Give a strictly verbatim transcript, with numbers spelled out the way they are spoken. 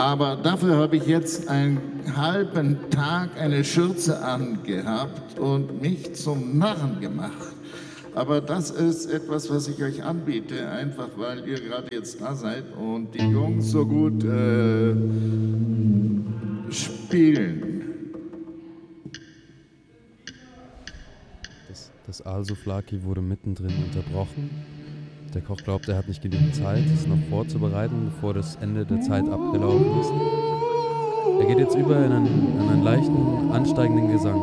Aber dafür habe ich jetzt einen halben Tag eine Schürze angehabt und mich zum Narren gemacht. Aber das ist etwas, was ich euch anbiete, einfach weil ihr gerade jetzt da seid und die Jungs so gut äh, spielen. Das, das Al-Souflaki wurde mittendrin unterbrochen. Der Koch glaubt, er hat nicht genügend Zeit, es noch vorzubereiten, bevor das Ende der Zeit abgelaufen ist. Er geht jetzt über in einen, in einen leichten, ansteigenden Gesang.